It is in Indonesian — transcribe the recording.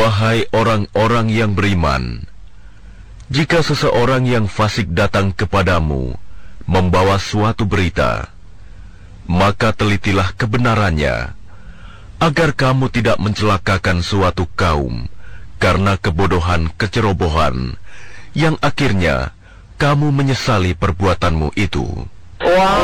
Wahai orang-orang yang beriman, jika seseorang yang fasik datang kepadamu membawa suatu berita, maka telitilah kebenarannya, agar kamu tidak mencelakakan suatu kaum karena kebodohan kecerobohan, yang akhirnya kamu menyesali perbuatanmu itu.